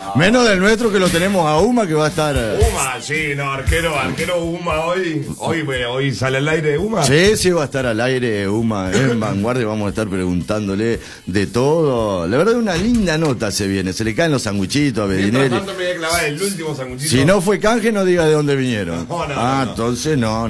Menos del nuestro, que lo tenemos a Uma, que va a estar... Uma, sí, no, arquero Uma hoy sale al aire Uma. Sí, va a estar al aire Uma en Vanguardia, vamos a estar preguntándole de todo. La verdad, una linda nota se viene, se le caen los sanguchitos a Bedinelli. Mientras tanto me voy a clavar el último sanguchito. Si no fue canje, no diga de dónde vinieron. No. Entonces no.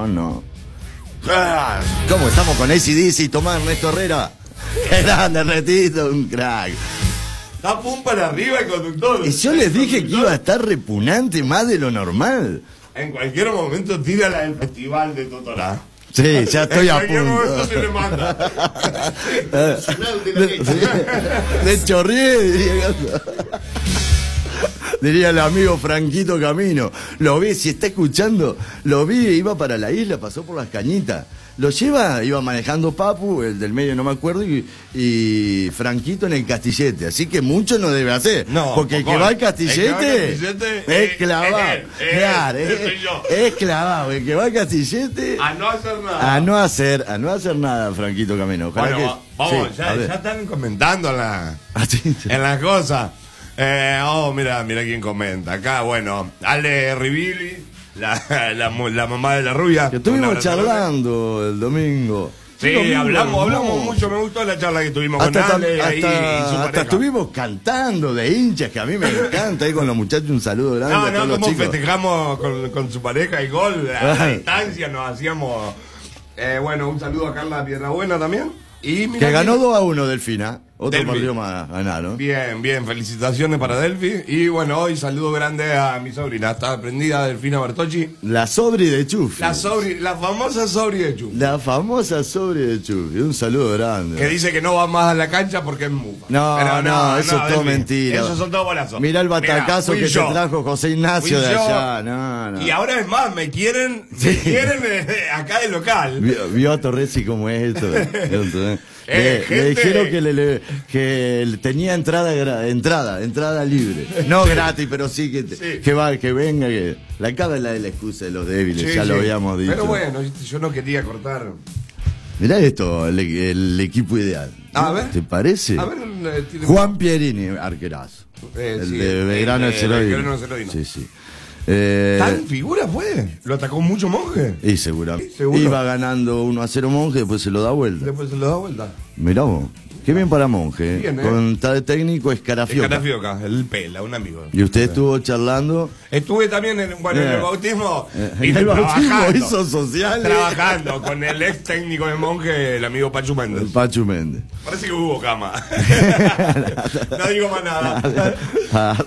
¿Cómo estamos con AC/DC y Tomás Ernesto Herrera? Qué grande, Retito, un crack. Está pum para arriba el conductor. Y yo les dije que iba a estar repugnante más de lo normal. En cualquier momento tírala del festival de Totorá. Sí, ya estoy a punto. En cualquier momento se le manda. De chorrié, diría el amigo Franquito Camino. Lo vi, si está escuchando, lo vi, iba para la isla, pasó por las Cañitas. Lo iba manejando Papu, el del medio no me acuerdo, y Franquito en el Castillete. Así que mucho no debe hacer. No, porque el que va al Castillete es clavado. Claro, es clavado. El que va al Castillete... A no hacer nada. A no hacer nada, Franquito Camino. Ojalá bueno, vamos, sí, ya están comentando en las cosas. Mira quién comenta. Acá, bueno, Ale Rivili, la mamá de la rubia. Que estuvimos charlando el domingo. Sí, hablamos mucho, me gustó la charla que tuvimos con Ale y su pareja. Hasta estuvimos cantando de hinchas, que a mí me encanta, ahí con los muchachos, un saludo grande a todos los como chicos. Festejamos con su pareja y gol, a la distancia nos hacíamos... un saludo a Carla Piedrabuena también. Y que ganó 2-1 Delfina. Otro Delphi. partido más ganaron. Bien, felicitaciones para Delphi. Y bueno, hoy saludo grande a mi sobrina, está prendida, Delfina Bertocci. La sobri de Chufi. La famosa sobri de Chufi. La famosa sobri de Chufi. Un saludo grande. Que dice que no va más a la cancha porque es mufa. No, eso es todo mentira. Eso son todos bolazos. Mirá el batacazo que te trajo José Ignacio de allá. No. Y ahora es más, me quieren acá de local. Vio a Torresi como es esto. Le dijeron que tenía entrada libre. No gratis, pero sí que venga. Que la cara es la de la excusa de los débiles, lo habíamos dicho. Pero bueno, yo no quería cortar. Mirá esto, el equipo ideal. A ver. ¿Te parece? A ver, Juan Pierini, arquerazo. El de Belgrano Cerodino. Sí. ¿Tan figura fue? ¿Lo atacó mucho Monje? Y seguramente. Iba ganando 1-0 Monje, después se lo da vuelta. Mirá vos. Qué bien para Monje. Bien, con tal técnico Escarafioca, el Pela, un amigo. ¿Y usted estuvo charlando? Estuve también en el bautismo. En el bautismo hizo social. Trabajando con el ex técnico de Monje, el amigo Pachu Méndez. Pachu Méndez. Parece que hubo cama. No digo más nada.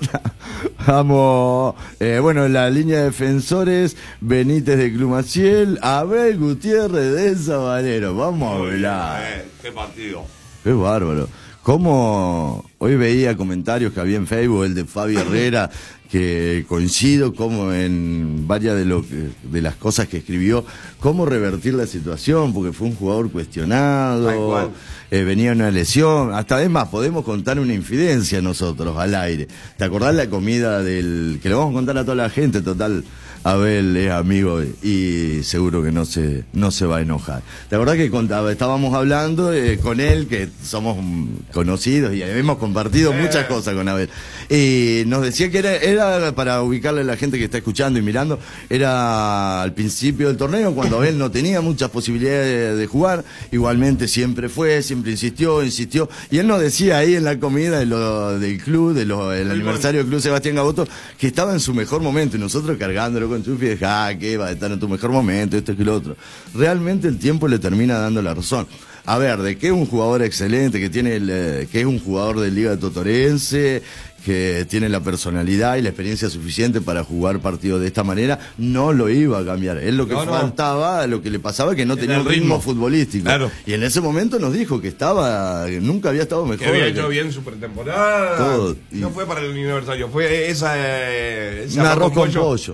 Vamos, en la línea de defensores, Benítez de Club Maciel, Abel Gutiérrez de Sabanero. Vamos a hablar. Qué partido. Qué bárbaro. Como hoy veía comentarios que había en Facebook, el de Fabi Herrera, que coincido como en varias de las cosas que escribió, cómo revertir la situación, porque fue un jugador cuestionado, venía una lesión, hasta es más, podemos contar una infidencia nosotros al aire. ¿Te acordás la comida que le vamos a contar a toda la gente? Total, Abel es amigo y seguro que no se va a enojar. ¿Te acordás que estábamos hablando con él, que somos conocidos y hemos compartido muchas cosas con Abel? Y nos decía que era para ubicarle a la gente que está escuchando y mirando, era al principio del torneo, cuando Abel no tenía muchas posibilidades de jugar, igualmente siempre insistió, y él nos decía ahí en la comida del club, el aniversario del Club Sebastián Gaboto, que estaba en su mejor momento, y nosotros cargándolo con Chufi, que va a estar en tu mejor momento, esto y lo otro. Realmente el tiempo le termina dando la razón. A ver, de que es un jugador excelente, que es un jugador de Liga Totorense, que tiene la personalidad y la experiencia suficiente para jugar partidos de esta manera, no lo iba a cambiar. Él lo que faltaba, lo que le pasaba, que no tenía un ritmo futbolístico. Claro. Y en ese momento nos dijo que nunca había estado mejor. Que había hecho bien su pretemporada. Todo. No fue para el aniversario, fue esa un arroz con pollo.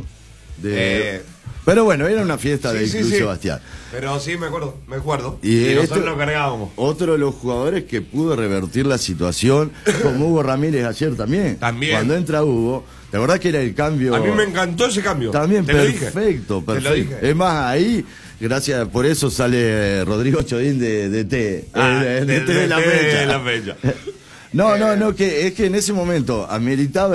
Pero bueno, era una fiesta del Club Sebastián. Pero sí, me acuerdo. Y nosotros lo cargábamos. Otro de los jugadores que pudo revertir la situación, como Hugo Ramírez ayer también. Cuando entra Hugo, ¿te acordás que era el cambio? A mí me encantó ese cambio. También, perfecto. Te lo dije. Es más, ahí, gracias, por eso sale Rodrigo Chodín de T. De la fecha. La fecha. No, que es que en ese momento ameritaba